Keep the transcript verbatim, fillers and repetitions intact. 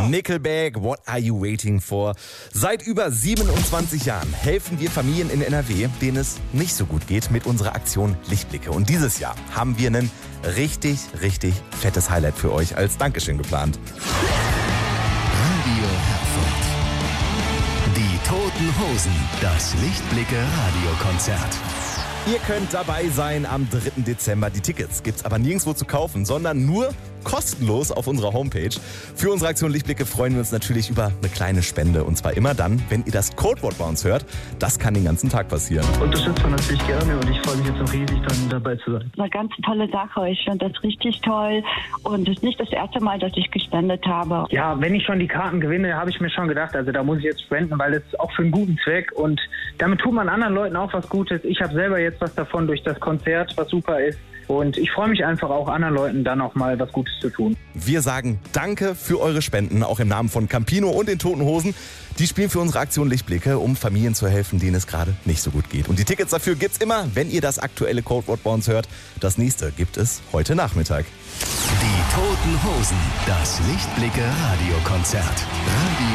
Nickelback, What Are You Waiting For? Seit über siebenundzwanzig Jahren helfen wir Familien in N R W, denen es nicht so gut geht, mit unserer Aktion Lichtblicke. Und dieses Jahr haben wir ein richtig, richtig fettes Highlight für euch als Dankeschön geplant. Radio Herford. Die Toten Hosen, das Lichtblicke-Radiokonzert. Ihr könnt dabei sein am dritten Dezember. Die Tickets gibt's aber nirgendwo zu kaufen, sondern nur kostenlos auf unserer Homepage. Für unsere Aktion Lichtblicke freuen wir uns natürlich über eine kleine Spende. Und zwar immer dann, wenn ihr das Codewort bei uns hört. Das kann den ganzen Tag passieren. Unterstützt man natürlich gerne und ich freue mich jetzt auch riesig, dann dabei zu sein. Eine ganz tolle Sache. Ich finde das richtig toll. Und es ist nicht das erste Mal, dass ich gespendet habe. Ja, wenn ich schon die Karten gewinne, habe ich mir schon gedacht, also da muss ich jetzt spenden, weil es auch für einen guten Zweck und damit tut man anderen Leuten auch was Gutes. Ich habe selber jetzt was davon durch das Konzert, was super ist. Und ich freue mich einfach auch, anderen Leuten dann auch mal was Gutes zu tun. Wir sagen Danke für eure Spenden, auch im Namen von Campino und den Toten Hosen. Die spielen für unsere Aktion Lichtblicke, um Familien zu helfen, denen es gerade nicht so gut geht. Und die Tickets dafür gibt's immer, wenn ihr das aktuelle Codewort bei uns hört. Das nächste gibt es heute Nachmittag. Die Toten Hosen, das Lichtblicke-Radiokonzert. Radio